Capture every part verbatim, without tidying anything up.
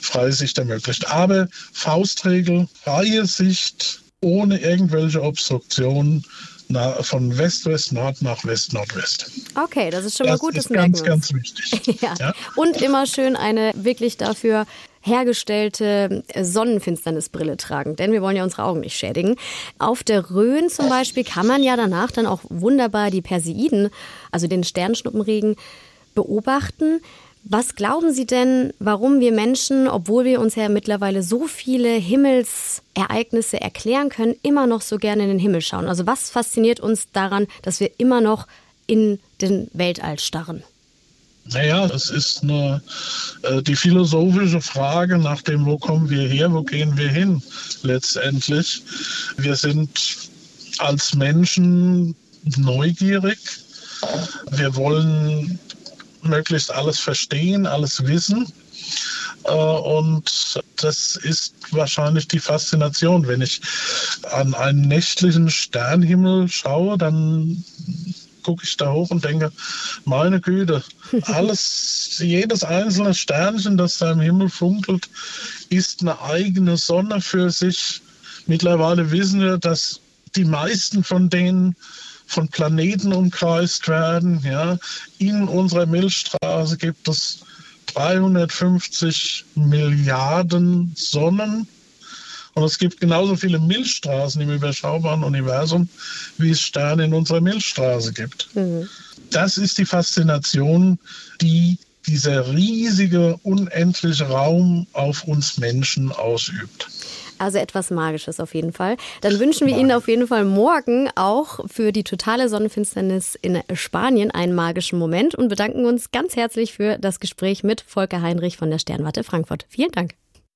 freie Sicht ermöglicht. Aber Faustregel, freie Sicht ohne irgendwelche Obstruktionen von West-West-Nord nach West-Nordwest. Okay, das ist schon mal das gut, das ist merken ganz, wir uns. ganz wichtig. ja. Ja? Und immer schön eine wirklich dafür hergestellte Sonnenfinsternisbrille tragen, denn wir wollen ja unsere Augen nicht schädigen. Auf der Rhön zum Beispiel kann man ja danach dann auch wunderbar die Perseiden, also den Sternschnuppenregen, beobachten. Was glauben Sie denn, warum wir Menschen, obwohl wir uns ja mittlerweile so viele Himmelsereignisse erklären können, immer noch so gerne in den Himmel schauen? Also was fasziniert uns daran, dass wir immer noch in den Weltall starren? Naja, es ist eine, äh, die philosophische Frage nach dem, wo kommen wir her, wo gehen wir hin letztendlich. Wir sind als Menschen neugierig. Wir wollen möglichst alles verstehen, alles wissen. Äh, und das ist wahrscheinlich die Faszination. Wenn ich an einen nächtlichen Sternhimmel schaue, dann gucke ich da hoch und denke, meine Güte, alles, jedes einzelne Sternchen, das da im Himmel funkelt, ist eine eigene Sonne für sich. Mittlerweile wissen wir, dass die meisten von denen von Planeten umkreist werden. Ja. In unserer Milchstraße gibt es dreihundertfünfzig Milliarden Sonnen. Und es gibt genauso viele Milchstraßen im überschaubaren Universum, wie es Sterne in unserer Milchstraße gibt. Mhm. Das ist die Faszination, die dieser riesige, unendliche Raum auf uns Menschen ausübt. Also etwas Magisches auf jeden Fall. Dann wünschen wir Ihnen auf jeden Fall morgen auch für die totale Sonnenfinsternis in Spanien einen magischen Moment und bedanken uns ganz herzlich für das Gespräch mit Volker Heinrich von der Sternwarte Frankfurt. Vielen Dank.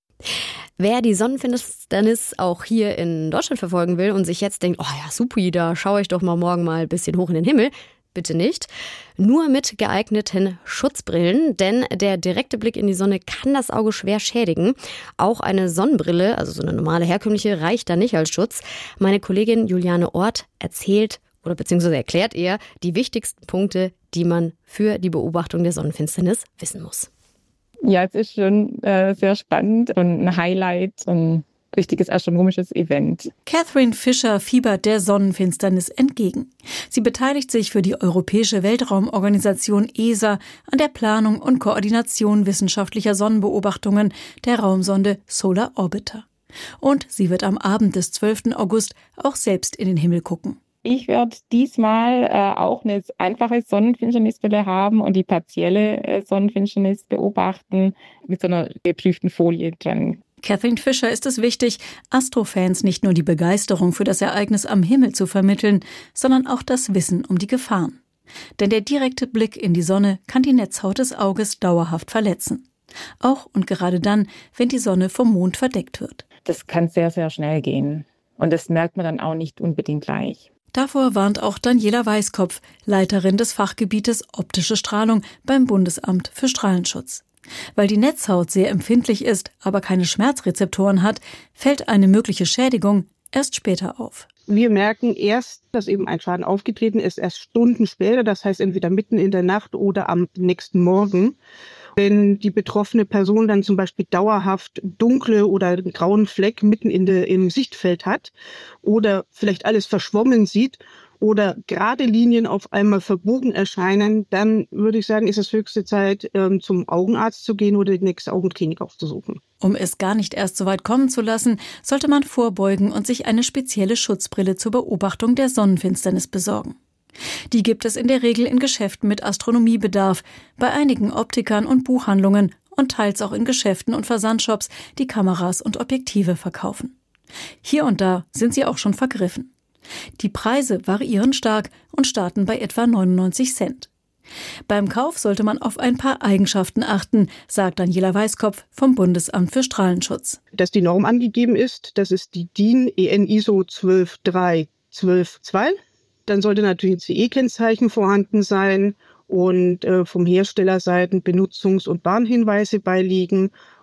Wer die Sonnenfinsternis auch hier in Deutschland verfolgen will und sich jetzt denkt, oh ja, supi, da schaue ich doch mal morgen mal ein bisschen hoch in den Himmel, bitte nicht. Nur mit geeigneten Schutzbrillen, denn der direkte Blick in die Sonne kann das Auge schwer schädigen. Auch eine Sonnenbrille, also so eine normale herkömmliche, reicht da nicht als Schutz. Meine Kollegin Juliane Ort erzählt oder beziehungsweise erklärt ihr die wichtigsten Punkte, die man für die Beobachtung der Sonnenfinsternis wissen muss. Ja, es ist schon äh, sehr spannend und ein Highlight, ein richtiges astronomisches Event. Catherine Fisher fiebert der Sonnenfinsternis entgegen. Sie beteiligt sich für die Europäische Weltraumorganisation E S A an der Planung und Koordination wissenschaftlicher Sonnenbeobachtungen der Raumsonde Solar Orbiter. Und sie wird am Abend des zwölften August auch selbst in den Himmel gucken. Ich werde diesmal äh, auch eine einfache Sonnenfinsternisbrille haben und die partielle äh, Sonnenfinsternis beobachten mit so einer geprüften Folie dran. Catherine Fisher ist es wichtig, Astrofans nicht nur die Begeisterung für das Ereignis am Himmel zu vermitteln, sondern auch das Wissen um die Gefahren. Denn der direkte Blick in die Sonne kann die Netzhaut des Auges dauerhaft verletzen. Auch und gerade dann, wenn die Sonne vom Mond verdeckt wird. Das kann sehr, sehr schnell gehen. Und das merkt man dann auch nicht unbedingt gleich. Davor warnt auch Daniela Weißkopf, Leiterin des Fachgebietes Optische Strahlung beim Bundesamt für Strahlenschutz. Weil die Netzhaut sehr empfindlich ist, aber keine Schmerzrezeptoren hat, fällt eine mögliche Schädigung erst später auf. Wir merken erst, dass eben ein Schaden aufgetreten ist, erst Stunden später, das heißt entweder mitten in der Nacht oder am nächsten Morgen. Wenn die betroffene Person dann zum Beispiel dauerhaft dunkle oder einen grauen Fleck mitten in der, im Sichtfeld hat oder vielleicht alles verschwommen sieht oder gerade Linien auf einmal verbogen erscheinen, dann würde ich sagen, ist es höchste Zeit, ähm, zum Augenarzt zu gehen oder die nächste Augenklinik aufzusuchen. Um es gar nicht erst so weit kommen zu lassen, sollte man vorbeugen und sich eine spezielle Schutzbrille zur Beobachtung der Sonnenfinsternis besorgen. Die gibt es in der Regel in Geschäften mit Astronomiebedarf, bei einigen Optikern und Buchhandlungen und teils auch in Geschäften und Versandshops, die Kameras und Objektive verkaufen. Hier und da sind sie auch schon vergriffen. Die Preise variieren stark und starten bei etwa neunundneunzig Cent. Beim Kauf sollte man auf ein paar Eigenschaften achten, sagt Daniela Weißkopf vom Bundesamt für Strahlenschutz. Dass die Norm angegeben ist, das ist die D I N E N I S O zwölf drei zwölf zwei. Dann sollte natürlich ein C E-Kennzeichen vorhanden sein und äh, vom Herstellerseiten Benutzungs- und Warnhinweise beiliegen.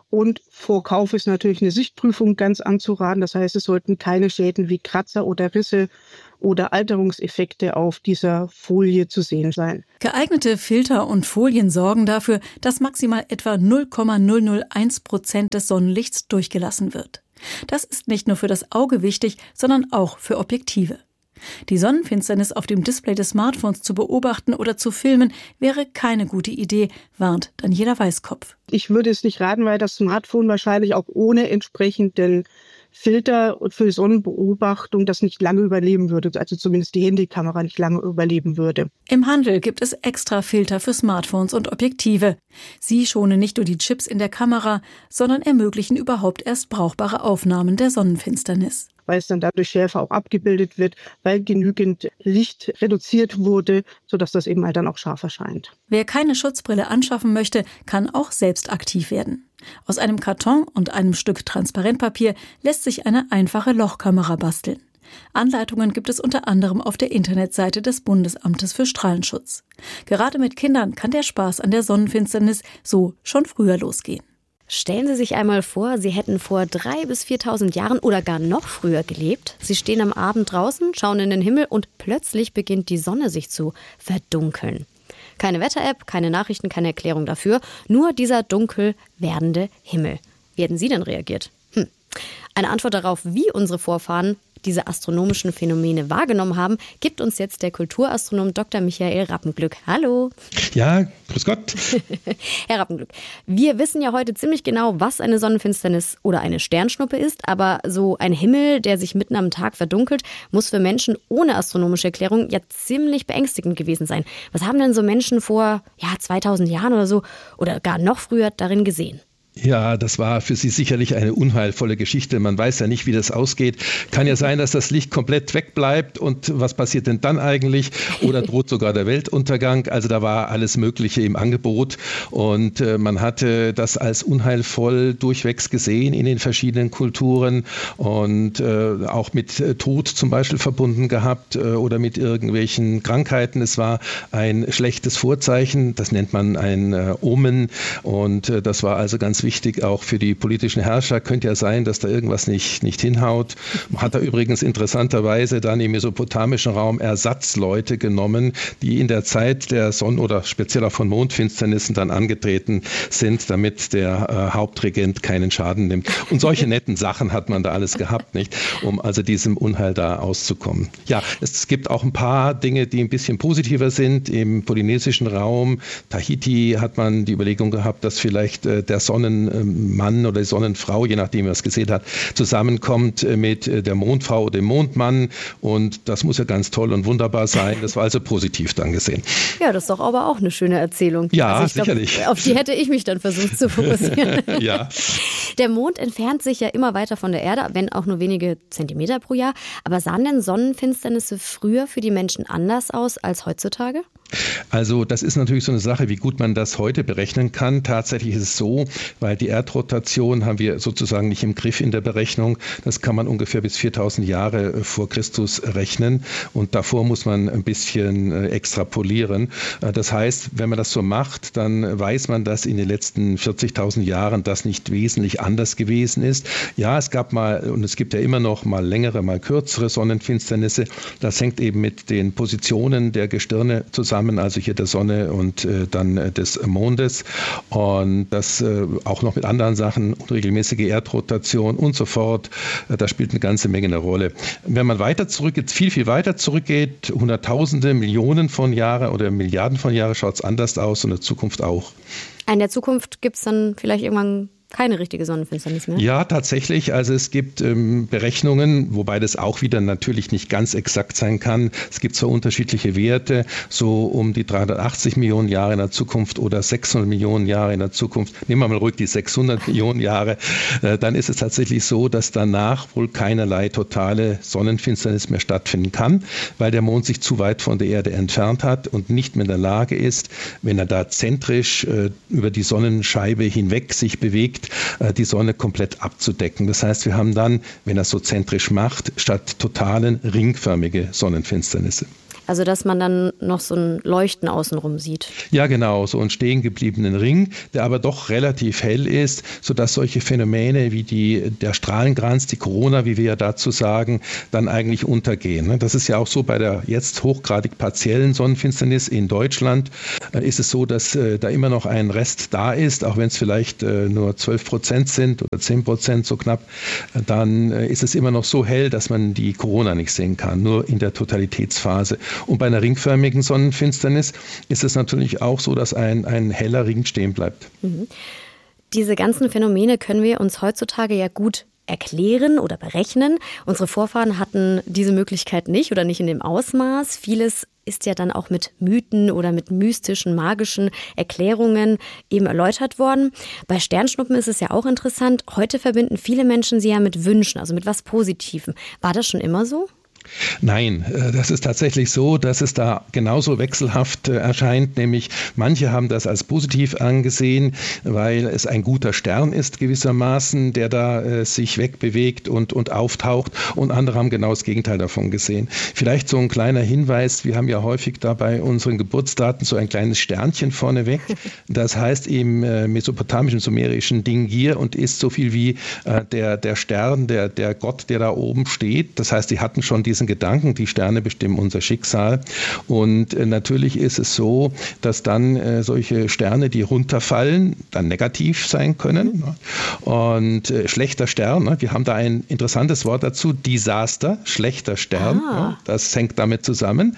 Und vor Kauf ist natürlich eine Sichtprüfung ganz anzuraten. Das heißt, es sollten keine Schäden wie Kratzer oder Risse oder Alterungseffekte auf dieser Folie zu sehen sein. Geeignete Filter und Folien sorgen dafür, dass maximal etwa null Komma null null eins Prozent des Sonnenlichts durchgelassen wird. Das ist nicht nur für das Auge wichtig, sondern auch für Objektive. Die Sonnenfinsternis auf dem Display des Smartphones zu beobachten oder zu filmen, wäre keine gute Idee, warnt Daniela Weißkopf. Ich würde es nicht raten, weil das Smartphone wahrscheinlich auch ohne entsprechenden Filter für Sonnenbeobachtung das nicht lange überleben würde, also zumindest die Handykamera nicht lange überleben würde. Im Handel gibt es extra Filter für Smartphones und Objektive. Sie schonen nicht nur die Chips in der Kamera, sondern ermöglichen überhaupt erst brauchbare Aufnahmen der Sonnenfinsternis. Weil es dann dadurch schärfer auch abgebildet wird, weil genügend Licht reduziert wurde, sodass das eben halt dann auch scharf erscheint. Wer keine Schutzbrille anschaffen möchte, kann auch selbst aktiv werden. Aus einem Karton und einem Stück Transparentpapier lässt sich eine einfache Lochkamera basteln. Anleitungen gibt es unter anderem auf der Internetseite des Bundesamtes für Strahlenschutz. Gerade mit Kindern kann der Spaß an der Sonnenfinsternis so schon früher losgehen. Stellen Sie sich einmal vor, Sie hätten vor dreitausend bis viertausend Jahren oder gar noch früher gelebt. Sie stehen am Abend draußen, schauen in den Himmel und plötzlich beginnt die Sonne sich zu verdunkeln. Keine Wetter-App, keine Nachrichten, keine Erklärung dafür, nur dieser dunkel werdende Himmel. Wie hätten Sie denn reagiert? Hm. Eine Antwort darauf, wie unsere Vorfahren diese astronomischen Phänomene wahrgenommen haben, gibt uns jetzt der Kulturastronom Doktor Michael Rappenglück. Hallo. Ja, grüß Gott. Herr Rappenglück, wir wissen ja heute ziemlich genau, was eine Sonnenfinsternis oder eine Sternschnuppe ist, aber so ein Himmel, der sich mitten am Tag verdunkelt, muss für Menschen ohne astronomische Erklärung ja ziemlich beängstigend gewesen sein. Was haben denn so Menschen vor ja, zweitausend Jahren oder so oder gar noch früher darin gesehen? Ja, das war für Sie sicherlich eine unheilvolle Geschichte. Man weiß ja nicht, wie das ausgeht. Kann ja sein, dass das Licht komplett wegbleibt. Und was passiert denn dann eigentlich? Oder droht sogar der Weltuntergang? Also da war alles Mögliche im Angebot. Und äh, man hatte das als unheilvoll durchwegs gesehen in den verschiedenen Kulturen und äh, auch mit äh, Tod zum Beispiel verbunden gehabt äh, oder mit irgendwelchen Krankheiten. Es war ein schlechtes Vorzeichen. Das nennt man ein äh, Omen. Und äh, das war also ganz wichtig. Wichtig auch für die politischen Herrscher. Könnte ja sein, dass da irgendwas nicht, nicht hinhaut. Man hat da übrigens interessanterweise dann im mesopotamischen Raum Ersatzleute genommen, die in der Zeit der Sonn- oder speziell auch von Mondfinsternissen dann angetreten sind, damit der äh, Hauptregent keinen Schaden nimmt. Und solche netten Sachen hat man da alles gehabt, nicht, um also diesem Unheil da auszukommen. Ja, es gibt auch ein paar Dinge, die ein bisschen positiver sind. Im polynesischen Raum, Tahiti, hat man die Überlegung gehabt, dass vielleicht äh, der Sonnen Mann oder die Sonnenfrau, je nachdem, wer es gesehen hat, zusammenkommt mit der Mondfrau oder dem Mondmann. Und das muss ja ganz toll und wunderbar sein. Das war also positiv dann gesehen. Ja, das ist doch aber auch eine schöne Erzählung. Ja, also ich sicherlich. Glaub, auf die hätte ich mich dann versucht zu fokussieren. Ja. Der Mond entfernt sich ja immer weiter von der Erde, wenn auch nur wenige Zentimeter pro Jahr. Aber sahen denn Sonnenfinsternisse früher für die Menschen anders aus als heutzutage? Also das ist natürlich so eine Sache, wie gut man das heute berechnen kann. Tatsächlich ist es so, weil die Erdrotation haben wir sozusagen nicht im Griff in der Berechnung. Das kann man ungefähr bis viertausend Jahre vor Christus rechnen und davor muss man ein bisschen extrapolieren. Das heißt, wenn man das so macht, dann weiß man, dass in den letzten vierzigtausend Jahren das nicht wesentlich anders gewesen ist. Ja, es gab mal und es gibt ja immer noch mal längere, mal kürzere Sonnenfinsternisse. Das hängt eben mit den Positionen der Gestirne zusammen, also hier der Sonne und äh, dann äh, des Mondes und das äh, auch noch mit anderen Sachen, unregelmäßige Erdrotation und so fort, äh, das spielt eine ganze Menge eine Rolle. Wenn man weiter zurückgeht, viel, viel weiter zurückgeht, Hunderttausende, Millionen von Jahren oder Milliarden von Jahren, schaut es anders aus und in der Zukunft auch. In der Zukunft gibt es dann vielleicht irgendwann keine richtige Sonnenfinsternis mehr? Ja, tatsächlich. Also es gibt ähm, Berechnungen, wobei das auch wieder natürlich nicht ganz exakt sein kann. Es gibt zwar unterschiedliche Werte, so um die dreihundertachtzig Millionen Jahre in der Zukunft oder sechshundert Millionen Jahre in der Zukunft. Nehmen wir mal ruhig die sechshundert Millionen Jahre. Äh, dann ist es tatsächlich so, dass danach wohl keinerlei totale Sonnenfinsternis mehr stattfinden kann, weil der Mond sich zu weit von der Erde entfernt hat und nicht mehr in der Lage ist, wenn er da zentrisch äh, über die Sonnenscheibe hinweg sich bewegt, die Sonne komplett abzudecken. Das heißt, wir haben dann, wenn er so zentrisch macht, statt totalen ringförmige Sonnenfinsternisse. Also dass man dann noch so ein Leuchten außenrum sieht. Ja, genau, so einen stehen gebliebenen Ring, der aber doch relativ hell ist, sodass solche Phänomene wie die, der Strahlenkranz, die Corona, wie wir ja dazu sagen, dann eigentlich untergehen. Das ist ja auch so bei der jetzt hochgradig partiellen Sonnenfinsternis in Deutschland, ist es so, dass da immer noch ein Rest da ist, auch wenn es vielleicht nur zwölf Prozent sind oder zehn Prozent so knapp, dann ist es immer noch so hell, dass man die Corona nicht sehen kann, nur in der Totalitätsphase. Und bei einer ringförmigen Sonnenfinsternis ist es natürlich auch so, dass ein, ein heller Ring stehen bleibt. Mhm. Diese ganzen Phänomene können wir uns heutzutage ja gut erklären oder berechnen. Unsere Vorfahren hatten diese Möglichkeit nicht oder nicht in dem Ausmaß. Vieles ist ja dann auch mit Mythen oder mit mystischen, magischen Erklärungen eben erläutert worden. Bei Sternschnuppen ist es ja auch interessant. Heute verbinden viele Menschen sie ja mit Wünschen, also mit was Positivem. War das schon immer so? Nein, das ist tatsächlich so, dass es da genauso wechselhaft erscheint, nämlich manche haben das als positiv angesehen, weil es ein guter Stern ist gewissermaßen, der da äh, sich wegbewegt und, und auftaucht, und andere haben genau das Gegenteil davon gesehen. Vielleicht so ein kleiner Hinweis, wir haben ja häufig da bei unseren Geburtsdaten so ein kleines Sternchen vorneweg, das heißt im äh, mesopotamischen, sumerischen Dingir und ist so viel wie äh, der, der Stern, der, der Gott, der da oben steht. Das heißt, die hatten schon diese Gedanken, die Sterne bestimmen unser Schicksal. Und äh, natürlich ist es so, dass dann äh, solche Sterne, die runterfallen, dann negativ sein können. Mhm. Und äh, schlechter Stern, ne? Wir haben da ein interessantes Wort dazu, Desaster, schlechter Stern. Ah. Ne? Das hängt damit zusammen.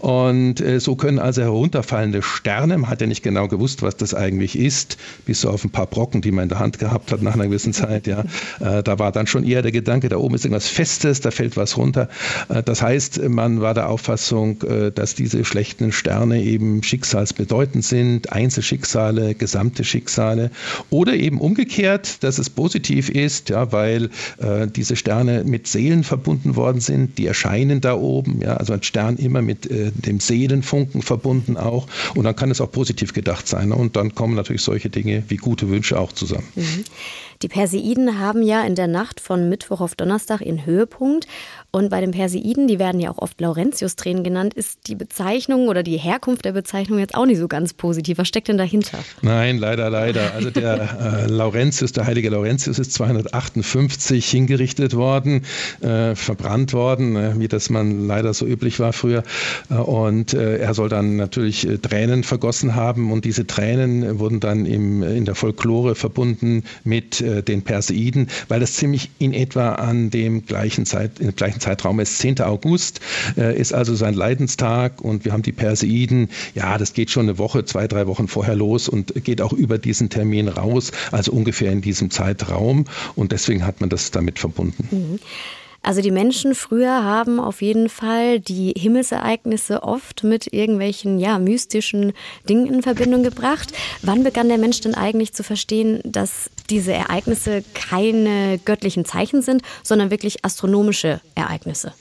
Und äh, so können also herunterfallende Sterne, man hat ja nicht genau gewusst, was das eigentlich ist, bis so auf ein paar Brocken, die man in der Hand gehabt hat nach einer gewissen Zeit. Ja, äh, da war dann schon eher der Gedanke, da oben ist irgendwas Festes, da fällt was runter. Das heißt, man war der Auffassung, dass diese schlechten Sterne eben schicksalsbedeutend sind, Einzelschicksale, gesamte Schicksale, oder eben umgekehrt, dass es positiv ist, ja, weil äh, diese Sterne mit Seelen verbunden worden sind, die erscheinen da oben, ja, also ein Stern immer mit äh, dem Seelenfunken verbunden auch, und dann kann es auch positiv gedacht sein, ne? Und dann kommen natürlich solche Dinge wie gute Wünsche auch zusammen. Mhm. Die Perseiden haben ja in der Nacht von Mittwoch auf Donnerstag ihren Höhepunkt. Und bei den Perseiden, die werden ja auch oft Laurentius-Tränen genannt, ist die Bezeichnung oder die Herkunft der Bezeichnung jetzt auch nicht so ganz positiv. Was steckt denn dahinter? Nein, leider, leider. Also der äh, Laurentius, der heilige Laurentius, ist zweihundertachtundfünfzig hingerichtet worden, äh, verbrannt worden, äh, wie das man leider so üblich war früher. Äh, und äh, er soll dann natürlich äh, Tränen vergossen haben, und diese Tränen wurden dann im, in der Folklore verbunden mit äh, den Perseiden, weil das ziemlich in etwa an dem gleichen Zeit, in dem gleichen Zeitraum ist. zehnter August äh, ist also sein Leidenstag, und wir haben die Perseiden, ja, das geht schon eine Woche, zwei, drei Wochen vorher los und geht auch über diesen Termin raus, also ungefähr in diesem Zeitraum, und deswegen hat man das damit verbunden. Mhm. Also die Menschen früher haben auf jeden Fall die Himmelsereignisse oft mit irgendwelchen, ja, mystischen Dingen in Verbindung gebracht. Wann begann der Mensch denn eigentlich zu verstehen, dass diese Ereignisse keine göttlichen Zeichen sind, sondern wirklich astronomische Ereignisse?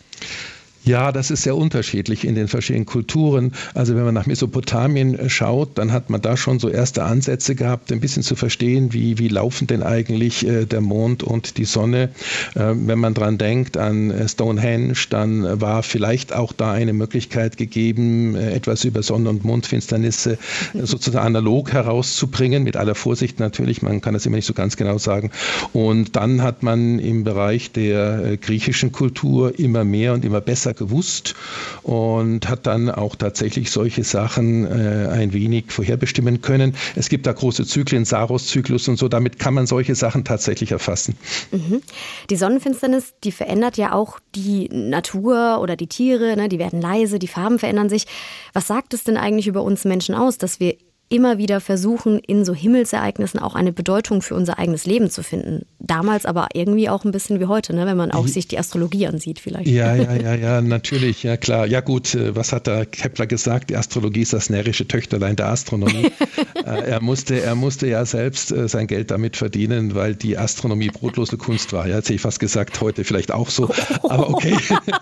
Ja, das ist sehr unterschiedlich in den verschiedenen Kulturen. Also wenn man nach Mesopotamien schaut, dann hat man da schon so erste Ansätze gehabt, ein bisschen zu verstehen, wie, wie laufen denn eigentlich äh, der Mond und die Sonne. Äh, wenn man dran denkt an Stonehenge, dann war vielleicht auch da eine Möglichkeit gegeben, äh, etwas über Sonne- und Mondfinsternisse äh, sozusagen analog herauszubringen, mit aller Vorsicht natürlich, man kann das immer nicht so ganz genau sagen. Und dann hat man im Bereich der äh, griechischen Kultur immer mehr und immer besser gewusst und hat dann auch tatsächlich solche Sachen äh, ein wenig vorherbestimmen können. Es gibt da große Zyklen, Saros-Zyklus und so, damit kann man solche Sachen tatsächlich erfassen. Mhm. Die Sonnenfinsternis, die verändert ja auch die Natur oder die Tiere, ne? Die werden leise, die Farben verändern sich. Was sagt es denn eigentlich über uns Menschen aus, dass wir immer wieder versuchen, in so Himmelsereignissen auch eine Bedeutung für unser eigenes Leben zu finden? Damals aber irgendwie auch ein bisschen wie heute, ne? Wenn man auch sich die Astrologie ansieht vielleicht. Ja, ja, ja, ja, natürlich, ja klar. Ja gut, was hat da Kepler gesagt? Die Astrologie ist das närrische Töchterlein der Astronomie. er, musste, er musste ja selbst sein Geld damit verdienen, weil die Astronomie brotlose Kunst war. Ja, jetzt hätte ich fast gesagt, heute vielleicht auch so. Aber okay,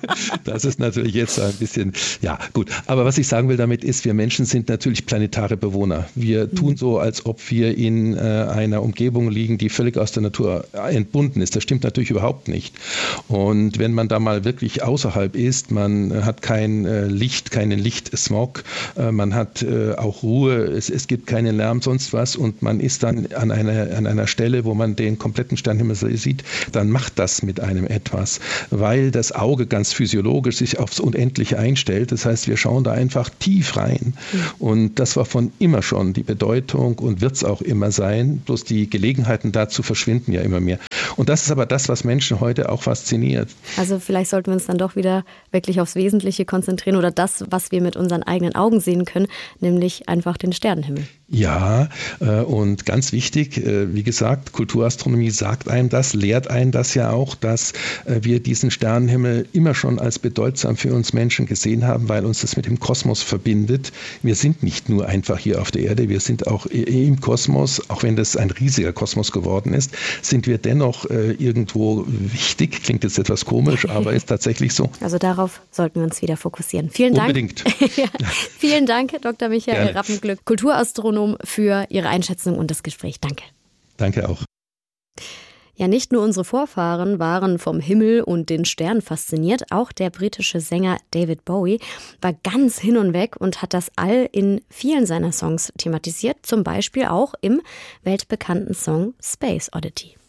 das ist natürlich jetzt ein bisschen, ja gut. Aber was ich sagen will damit ist, wir Menschen sind natürlich planetare Bewohner. Fehler. Wir tun so, als ob wir in äh, einer Umgebung liegen, die völlig aus der Natur entbunden ist. Das stimmt natürlich überhaupt nicht. Und wenn man da mal wirklich außerhalb ist, man hat kein äh, Licht, keinen Lichtsmog, äh, man hat äh, auch Ruhe, es, es gibt keinen Lärm, sonst was, und man ist dann an einer, an einer Stelle, wo man den kompletten Sternenhimmel sieht, dann macht das mit einem etwas, weil das Auge ganz physiologisch sich aufs Unendliche einstellt. Das heißt, wir schauen da einfach tief rein. Mhm. Und das war von immer schon die Bedeutung und wird es auch immer sein. Bloß die Gelegenheiten dazu verschwinden ja immer mehr. Und das ist aber das, was Menschen heute auch fasziniert. Also vielleicht sollten wir uns dann doch wieder wirklich aufs Wesentliche konzentrieren oder das, was wir mit unseren eigenen Augen sehen können, nämlich einfach den Sternenhimmel. Ja, und ganz wichtig, wie gesagt, Kulturastronomie sagt einem das, lehrt einem das ja auch, dass wir diesen Sternenhimmel immer schon als bedeutsam für uns Menschen gesehen haben, weil uns das mit dem Kosmos verbindet. Wir sind nicht nur einfach hier auf der Erde, wir sind auch im Kosmos, auch wenn das ein riesiger Kosmos geworden ist, sind wir dennoch irgendwo wichtig. Klingt jetzt etwas komisch, aber ist tatsächlich so. Also darauf sollten wir uns wieder fokussieren. Vielen Dank. Unbedingt. ja, vielen Dank, Doktor Michael Gerne. Rappenglück, Kulturastronom, für Ihre Einschätzung und das Gespräch. Danke. Danke auch. Ja, nicht nur unsere Vorfahren waren vom Himmel und den Sternen fasziniert, auch der britische Sänger David Bowie war ganz hin und weg und hat das All in vielen seiner Songs thematisiert, zum Beispiel auch im weltbekannten Song Space Oddity.